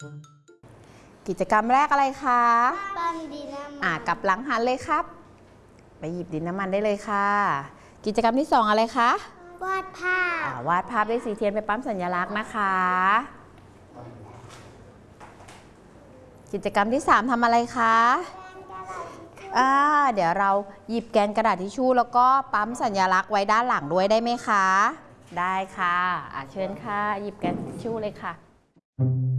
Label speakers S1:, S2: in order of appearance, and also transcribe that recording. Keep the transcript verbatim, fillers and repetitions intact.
S1: กิจกรรมแรกอะไรคะ
S2: ปั้นดินน้ำมัน
S1: อ่ากลับหลังหันเลยครับไปหยิบดินน้ำมันได้เลยค่ะกิจกรรมที่สองอะไรคะ
S2: วาดภาพ
S1: วาดภาพด้วยสีเทียนไปปั๊มสัญลักษณ์นะคะกิจกรรมที่สามทำอะไรคะอ่าเดี๋ยวเราหยิบแกนกระดาษทิชชู่แล้วก็ปั๊มสัญลักษณ์ไว้ด้านหลังด้วยได้ไหมคะได้ค่ะอ่าเชิญค่ะหยิบแกนทิชชู่เลยค่ะ